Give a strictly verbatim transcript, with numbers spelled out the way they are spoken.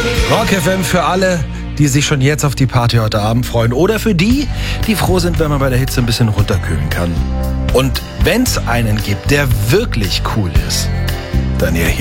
Rock F M für alle, die sich schon jetzt auf die Party heute Abend freuen. Oder für die, die froh sind, wenn man bei der Hitze ein bisschen runterkühlen kann. Und wenn es einen gibt, der wirklich cool ist, dann ja hier.